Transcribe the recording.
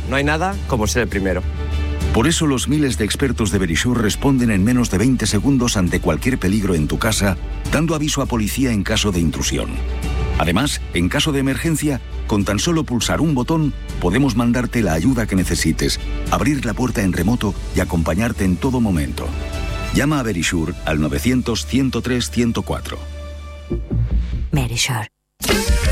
no hay nada como ser el primero. Por eso los miles de expertos de Verisure responden en menos de 20 segundos ante cualquier peligro en tu casa, dando aviso a policía en caso de intrusión. Además, en caso de emergencia, con tan solo pulsar un botón, podemos mandarte la ayuda que necesites, abrir la puerta en remoto y acompañarte en todo momento. Llama a Verisure al 900 103 104. Verisure.